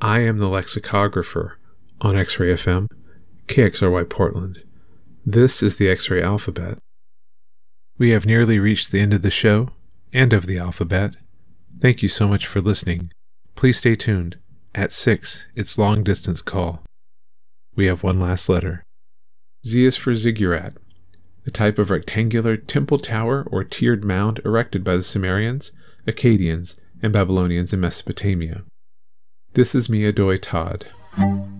I am the lexicographer on X-Ray FM, KXRY Portland. This is the X-Ray Alphabet. We have nearly reached the end of the show and of the alphabet. Thank you so much for listening. Please stay tuned. At 6, it's long distance call. We have one last letter. Z is for ziggurat, a type of rectangular temple tower or tiered mound erected by the Sumerians, Akkadians, and Babylonians in Mesopotamia. This is Mia Doi Todd.